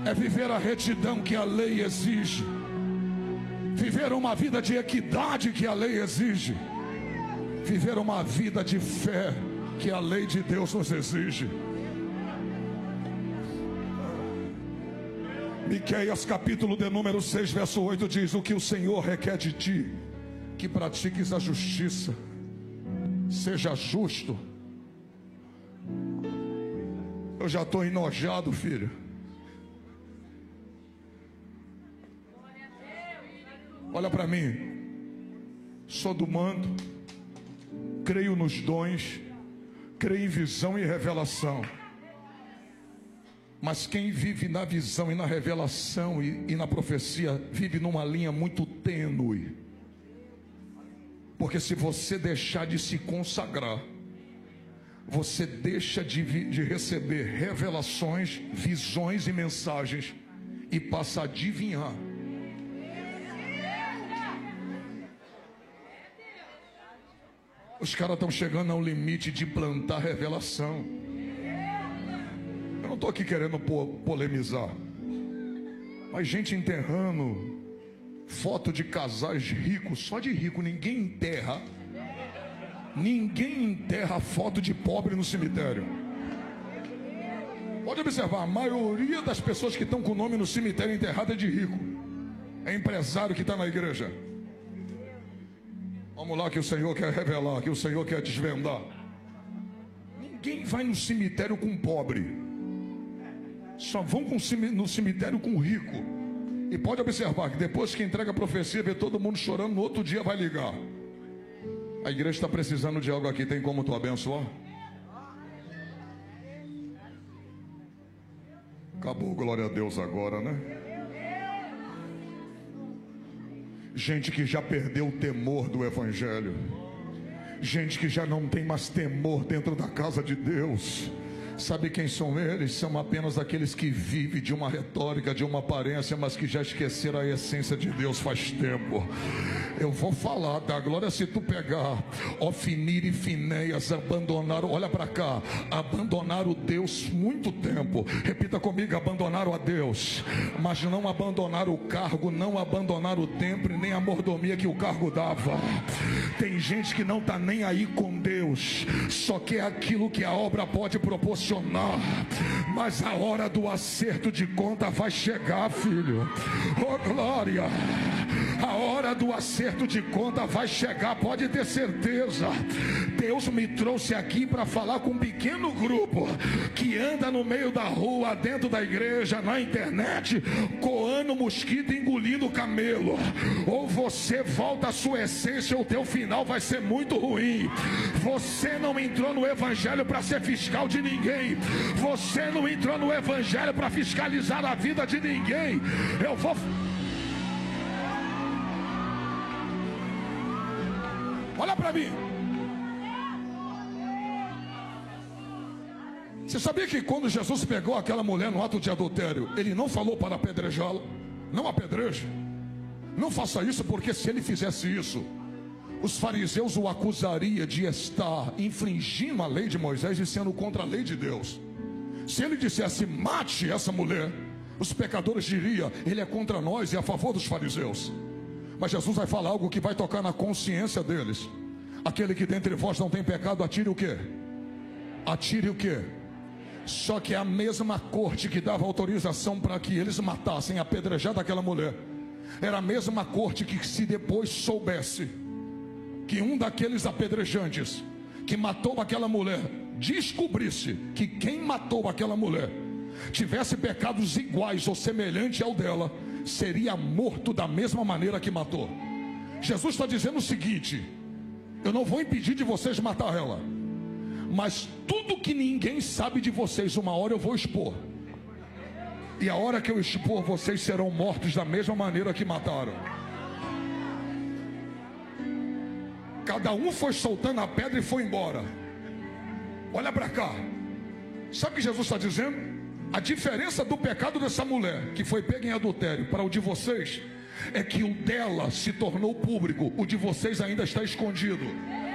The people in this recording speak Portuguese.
é viver a retidão que a lei exige, viver uma vida de equidade que a lei exige, viver uma vida de fé que a lei de Deus nos exige. Miqueias capítulo de número 6, verso 8 diz: o que o Senhor requer de ti, que pratiques a justiça, seja justo. Eu já estou enojado, filho. Olha para mim. Sou do mando, creio nos dons, creio em visão e revelação. Mas quem vive na visão e na revelação e na profecia, vive numa linha muito tênue. Porque se você deixar de se consagrar, você deixa de receber revelações, visões e mensagens, e passa a adivinhar. Os caras estão chegando ao limite de plantar revelação. Eu não estou aqui querendo polemizar, mas gente enterrando foto de casais ricos, só de rico. Ninguém enterra foto de pobre no cemitério. Pode observar, a maioria das pessoas que estão com o nome no cemitério enterrado é de rico, é empresário que está na igreja. Vamos lá, que o Senhor quer revelar, que o Senhor quer desvendar. Ninguém vai no cemitério com pobre, só vão no cemitério com rico. E pode observar que depois que entrega a profecia, vê todo mundo chorando, no outro dia vai ligar: a igreja está precisando de algo aqui, tem como tu abençoar? Acabou, glória a Deus agora, né? Gente que já perdeu o temor do evangelho, gente que já não tem mais temor dentro da casa de Deus. Sabe quem são eles? São apenas aqueles que vivem de uma retórica, de uma aparência, mas que já esqueceram a essência de Deus faz tempo. Eu vou falar da glória. Se tu pegar Ofnir e Finéias, abandonaram, olha para cá, abandonaram Deus muito tempo. Repita comigo: abandonaram a Deus, mas não abandonaram o cargo, não abandonaram o templo, nem a mordomia que o cargo dava. Tem gente que não está nem aí com Deus, só quer aquilo que a obra pode proporcionar. Mas a hora do acerto de conta vai chegar, filho. Oh glória! A hora do acerto de conta vai chegar, pode ter certeza. Deus me trouxe aqui para falar com um pequeno grupo que anda no meio da rua, dentro da igreja, na internet, coando mosquito e engolindo camelo. Ou você volta à sua essência, ou o teu final vai ser muito ruim. Você não entrou no evangelho para ser fiscal de ninguém. Você não entrou no evangelho para fiscalizar a vida de ninguém. Eu vou... Olha para mim. Você sabia que quando Jesus pegou aquela mulher no ato de adultério, ele não falou para apedrejá-la? Não apedreje, não faça isso, porque se ele fizesse isso, os fariseus o acusariam de estar infringindo a lei de Moisés e sendo contra a lei de Deus. Se ele dissesse mate essa mulher, os pecadores diriam ele é contra nós e a favor dos fariseus. Mas Jesus vai falar algo que vai tocar na consciência deles. Aquele que dentre vós não tem pecado, atire o quê? Atire o quê? Só que a mesma corte que dava autorização para que eles matassem, apedrejada aquela mulher, era a mesma corte que, se depois soubesse que um daqueles apedrejantes que matou aquela mulher, descobrisse que quem matou aquela mulher tivesse pecados iguais ou semelhantes ao dela, seria morto da mesma maneira que matou. Jesus está dizendo o seguinte: eu não vou impedir de vocês matar ela, mas tudo que ninguém sabe de vocês, uma hora eu vou expor. E a hora que eu expor, vocês serão mortos da mesma maneira que mataram. Cada um foi soltando a pedra e foi embora. Olha para cá. Sabe o que Jesus está dizendo? A diferença do pecado dessa mulher que foi pega em adultério para o de vocês é que o dela se tornou público, o de vocês ainda está escondido.